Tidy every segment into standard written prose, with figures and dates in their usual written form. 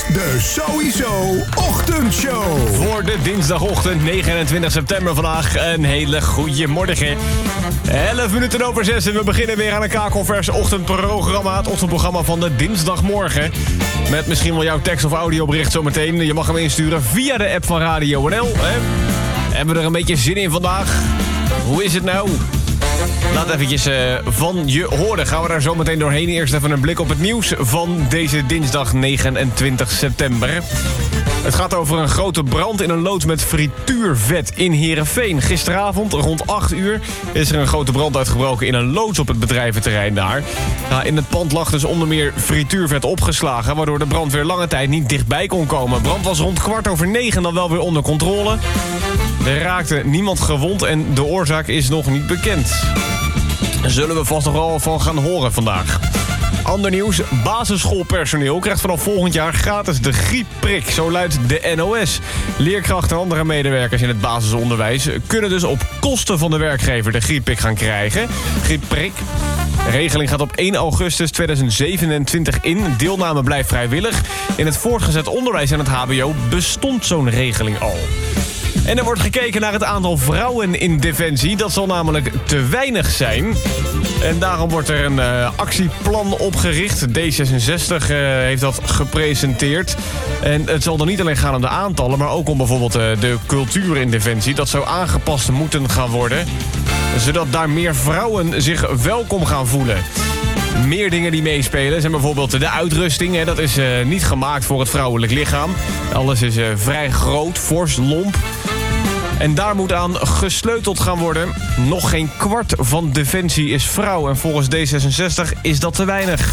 De Sowieso Ochtendshow. Voor de dinsdagochtend 29 september vandaag een hele goede morgen. 11 minuten over 6 en we beginnen weer aan een kakelvers ochtendprogramma. Het ochtendprogramma van de dinsdagmorgen. Met misschien wel jouw tekst- of audiobericht zometeen. Je mag hem insturen via de app van Radio NL. Hebben we er een beetje zin in vandaag? Hoe is het nou? Laat eventjes van je horen. Gaan we daar zo meteen doorheen. Eerst even een blik op het nieuws van deze dinsdag 29 september. Het gaat over een grote brand in een loods met frituurvet in Heerenveen. Gisteravond rond 8 uur is er een grote brand uitgebroken in een loods op het bedrijventerrein daar. In het pand lag dus onder meer frituurvet opgeslagen, waardoor de brandweer lange tijd niet dichtbij kon komen. Brand was rond 8:15 dan wel weer onder controle. Er raakte niemand gewond en de oorzaak is nog niet bekend. Daar zullen we vast nog wel van gaan horen vandaag. Ander nieuws, basisschoolpersoneel krijgt vanaf volgend jaar gratis de griepprik. Zo luidt de NOS. Leerkrachten en andere medewerkers in het basisonderwijs kunnen dus op kosten van de werkgever de griepprik gaan krijgen. Griepprik. De regeling gaat op 1 augustus 2027 in. Deelname blijft vrijwillig. In het voortgezet onderwijs en het hbo bestond zo'n regeling al. En er wordt gekeken naar het aantal vrouwen in Defensie. Dat zal namelijk te weinig zijn. En daarom wordt er een actieplan opgericht. D66 heeft dat gepresenteerd. En het zal dan niet alleen gaan om de aantallen, maar ook om bijvoorbeeld de cultuur in Defensie. Dat zou aangepast moeten gaan worden, zodat daar meer vrouwen zich welkom gaan voelen. Meer dingen die meespelen zijn bijvoorbeeld de uitrusting. Dat is niet gemaakt voor het vrouwelijk lichaam. Alles is vrij groot, fors, lomp. En daar moet aan gesleuteld gaan worden. Nog geen kwart van Defensie is vrouw. En volgens D66 is dat te weinig.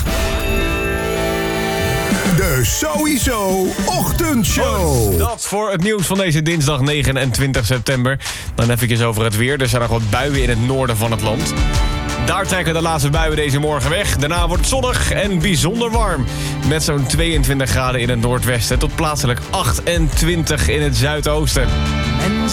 De Sowieso Ochtendshow. Goed, dat voor het nieuws van deze dinsdag 29 september. Dan even over het weer. Er zijn nog wat buien in het noorden van het land. Daar trekken de laatste buien deze morgen weg. Daarna wordt het zonnig en bijzonder warm. Met zo'n 22 graden in het noordwesten tot plaatselijk 28 in het zuidoosten.